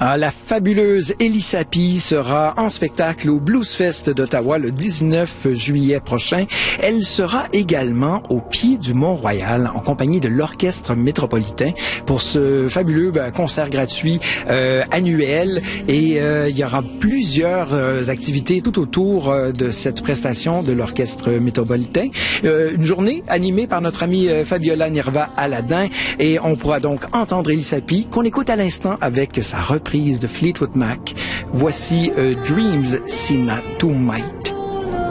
Ah, la fabuleuse Ellie Sapi sera en spectacle au Bluesfest d'Ottawa le 19 juillet prochain. Elle sera également au pied du Mont-Royal en compagnie de l'Orchestre métropolitain pour ce fabuleux concert gratuit annuel. Et il y aura plusieurs activités tout autour de cette prestation de l'Orchestre métropolitain. Une journée animée par notre amie Fabiola Nirva-Aladin. Et on pourra donc entendre Ellie Sapi, qu'on écoute à l'instant avec sa reprise de Fleetwood Mac. Voici Dreams Seem Not to Might.